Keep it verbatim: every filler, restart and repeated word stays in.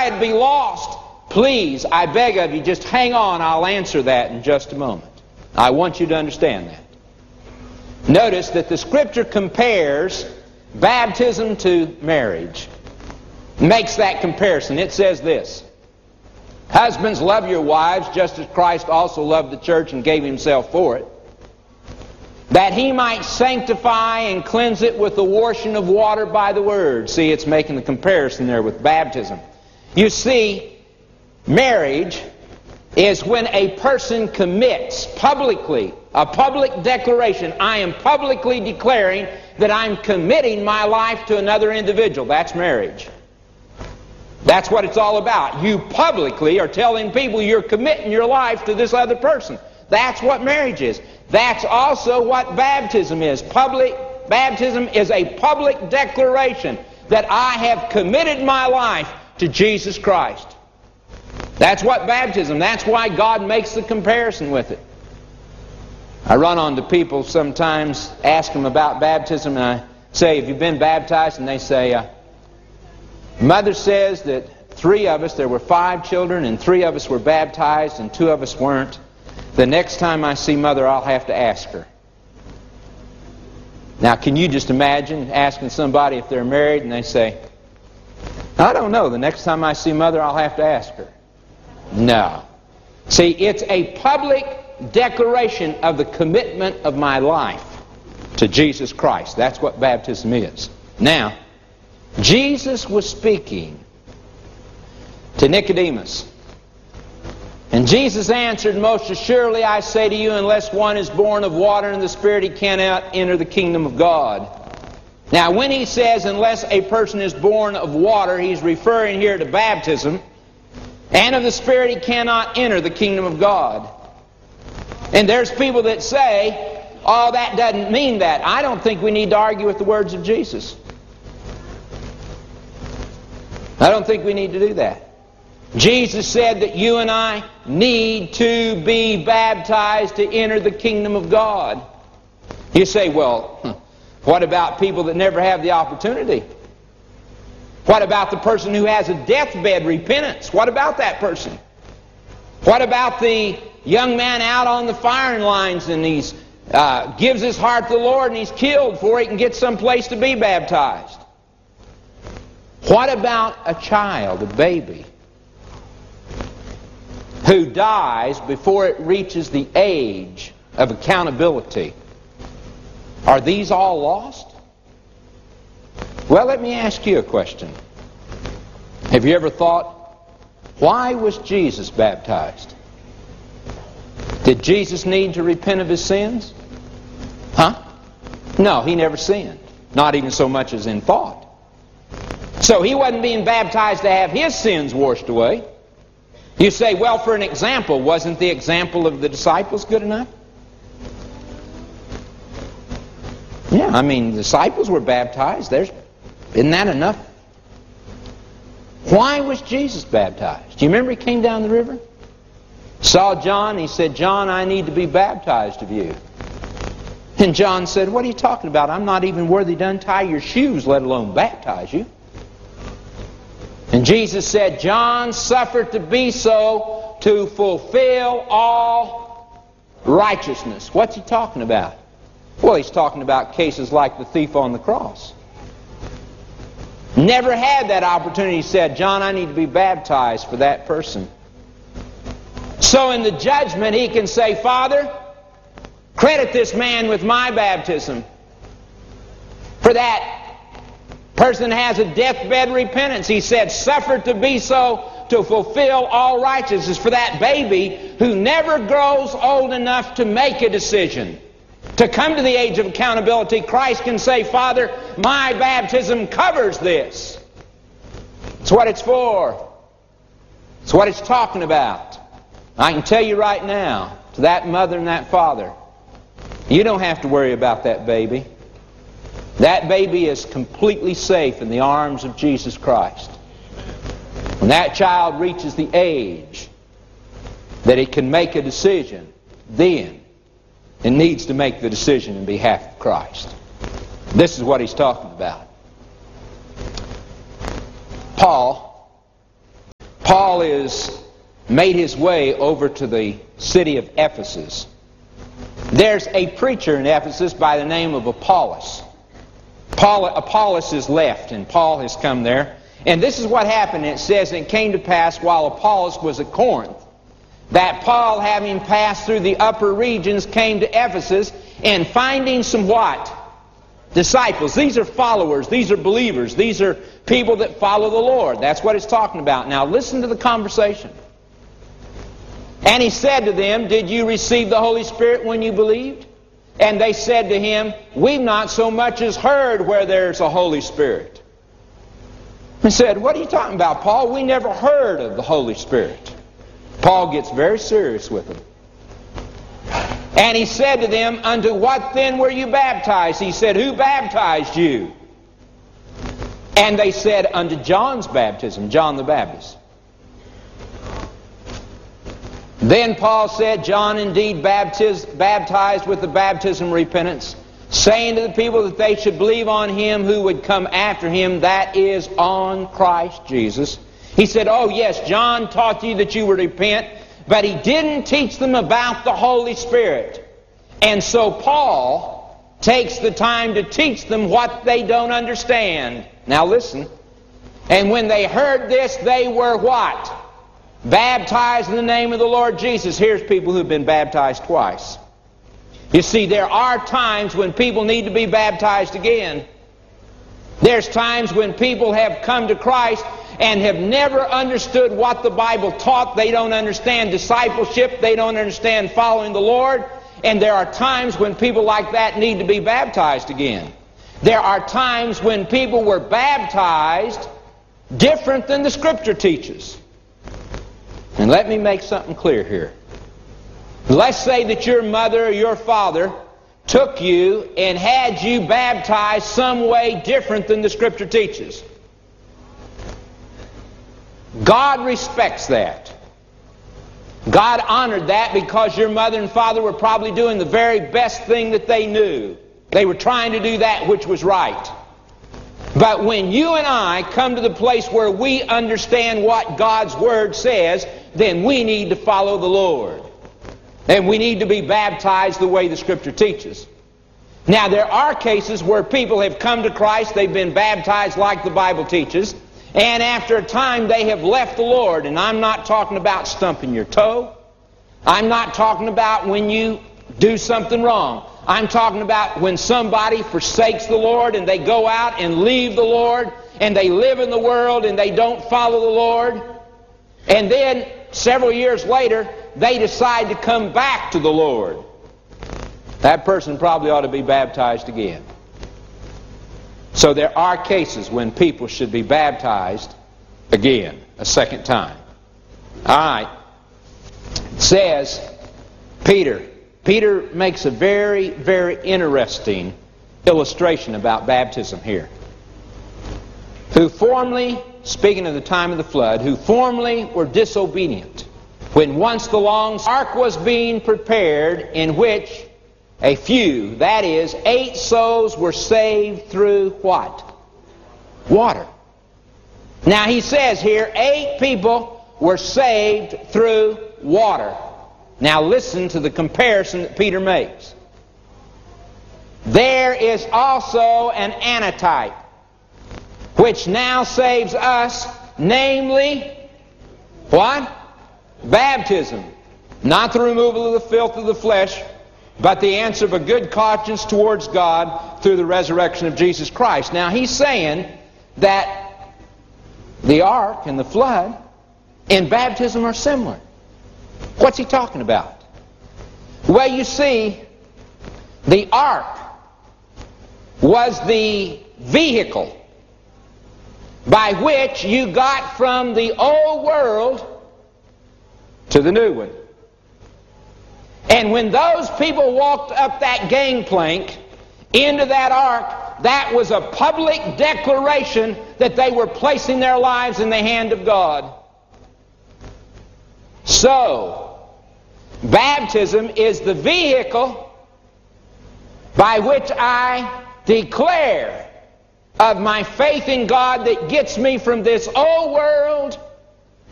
I'd be lost. Please, I beg of you, just hang on. I'll answer that in just a moment. I want you to understand that. Notice that the Scripture compares baptism to marriage. Makes that comparison. It says this: husbands, love your wives, just as Christ also loved the church and gave himself for it, that he might sanctify and cleanse it with the washing of water by the word. See, it's making the comparison there with baptism. You see, marriage is when a person commits publicly, a public declaration. I am publicly declaring that I'm committing my life to another individual. That's marriage. That's what it's all about. You publicly are telling people you're committing your life to this other person. That's what marriage is. That's also what baptism is. Public baptism is a public declaration that I have committed my life to Jesus Christ. That's what baptism, that's why God makes the comparison with it. I run onto people sometimes, ask them about baptism, and I say, have you been baptized? And they say, uh, Mother says that three of us, there were five children, and three of us were baptized, and two of us weren't. The next time I see Mother, I'll have to ask her. Now, can you just imagine asking somebody if they're married, and they say, I don't know, the next time I see Mother, I'll have to ask her. No. See, it's a public declaration of the commitment of my life to Jesus Christ. That's what baptism is. Now, Jesus was speaking to Nicodemus. And Jesus answered, most assuredly I say to you, unless one is born of water and the Spirit, he cannot enter the kingdom of God. Now, when he says, unless a person is born of water, he's referring here to baptism. And of the Spirit, he cannot enter the kingdom of God. And there's people that say, oh, that doesn't mean that. I don't think we need to argue with the words of Jesus. I don't think we need to do that. Jesus said that you and I need to be baptized to enter the kingdom of God. You say, well, what about people that never have the opportunity? What about the person who has a deathbed repentance? What about that person? What about the young man out on the firing lines and he uh, gives his heart to the Lord and he's killed before he can get someplace to be baptized? What about a child, a baby, who dies before it reaches the age of accountability? Are these all lost? Well, let me ask you a question. Have you ever thought, why was Jesus baptized? Did Jesus need to repent of his sins? Huh? No, he never sinned. Not even so much as in thought. So he wasn't being baptized to have his sins washed away. You say, well, for an example, wasn't the example of the disciples good enough? Yeah, I mean, the disciples were baptized. There's, isn't that enough? Why was Jesus baptized? Do you remember he came down the river? Saw John, he said, John, I need to be baptized of you. And John said, what are you talking about? I'm not even worthy to untie your shoes, let alone baptize you. And Jesus said, John suffered to be so to fulfill all righteousness. What's he talking about? Well, he's talking about cases like the thief on the cross. Never had that opportunity. He said, John, I need to be baptized for that person. So in the judgment, he can say, Father, credit this man with my baptism. For that person has a deathbed repentance. He said, suffered to be so to fulfill all righteousness. For that baby who never grows old enough to make a decision, to come to the age of accountability, Christ can say, Father, my baptism covers this. It's what it's for. It's what it's talking about. I can tell you right now, to that mother and that father, you don't have to worry about that baby. That baby is completely safe in the arms of Jesus Christ. When that child reaches the age that it can make a decision, then it needs to make the decision in behalf of Christ. This is what he's talking about. Paul Paul is made his way over to the city of Ephesus. There's a preacher in Ephesus by the name of Apollos. Paul, Apollos is left, and Paul has come there. And this is what happened. It says, "And it came to pass while Apollos was at Corinth, that Paul, having passed through the upper regions, came to Ephesus, and finding some what? Disciples." These are followers. These are believers. These are people that follow the Lord. That's what it's talking about. Now listen to the conversation. "And he said to them, Did you receive the Holy Spirit when you believed? And they said to him, We've not so much as heard where there's a Holy Spirit." He said, "What are you talking about, Paul? We never heard of the Holy Spirit." Paul gets very serious with them. "And he said to them, Unto what then were you baptized? He said, Who baptized you? And they said, Unto John's baptism, John the Baptist. Then Paul said, John indeed baptiz, baptized with the baptism of repentance, saying to the people that they should believe on him who would come after him, that is, on Christ Jesus. He said, Oh yes, John taught you that you would repent, but he didn't teach them about the Holy Spirit. And so Paul takes the time to teach them what they don't understand. Now listen. "And when they heard this, they were" what? "Baptized in the name of the Lord Jesus." Here's people who've been baptized twice. You see, there are times when people need to be baptized again. There's times when people have come to Christ and have never understood what the Bible taught. They don't understand discipleship. They don't understand following the Lord. And there are times when people like that need to be baptized again. There are times when people were baptized different than the Scripture teaches. And let me make something clear here. Let's say that your mother or your father took you and had you baptized some way different than the Scripture teaches. God respects that. God honored that because your mother and father were probably doing the very best thing that they knew. They were trying to do that which was right. But when you and I come to the place where we understand what God's Word says, then we need to follow the Lord. And we need to be baptized the way the Scripture teaches. Now, there are cases where people have come to Christ, they've been baptized like the Bible teaches, and after a time they have left the Lord. And I'm not talking about stumping your toe. I'm not talking about when you do something wrong. I'm talking about when somebody forsakes the Lord and they go out and leave the Lord and they live in the world and they don't follow the Lord. And then several years later, they decide to come back to the Lord. That person probably ought to be baptized again. So there are cases when people should be baptized again, a second time. All right. It says, Peter. Peter makes a very, very interesting illustration about baptism here. Who formerly, speaking of the time of the flood, who formerly were disobedient, when once the long ark was being prepared, in which a few, that is, eight souls were saved through what? Water. Now he says here, eight people were saved through water. Now listen to the comparison that Peter makes. There is also an antitype, which now saves us, namely, what? Baptism. Not the removal of the filth of the flesh, but the answer of a good conscience towards God through the resurrection of Jesus Christ. Now he's saying that the ark and the flood in baptism are similar. What's he talking about? Well, you see, the ark was the vehicle by which you got from the old world to the new one. And when those people walked up that gangplank into that ark, that was a public declaration that they were placing their lives in the hand of God. So, baptism is the vehicle by which I declare of my faith in God that gets me from this old world